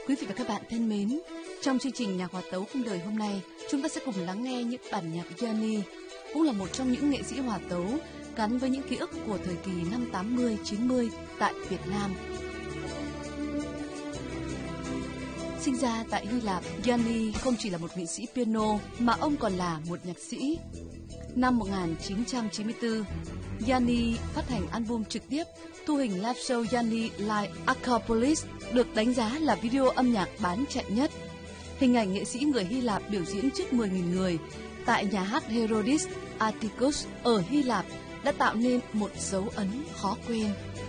Quý vị và các bạn thân mến, trong chương trình Nhạc Hòa tấu không đời hôm nay, chúng ta sẽ cùng lắng nghe những bản nhạc Gianni, cũng là một trong những nghệ sĩ hòa tấu gắn với những ký ức của thời kỳ năm 80, 90 tại Việt Nam. Sinh ra tại Hy Lạp, Gianni không chỉ là một nghệ sĩ piano mà ông còn là một nhạc sĩ. Năm 1994, Gianni phát hành album trực tiếp, thu hình live show Gianni Live Acropolis được đánh giá là video âm nhạc bán chạy nhất. Hình ảnh nghệ sĩ người Hy Lạp biểu diễn trước 10.000 người tại nhà hát Herodis Atticus ở Hy Lạp đã tạo nên một dấu ấn khó quên.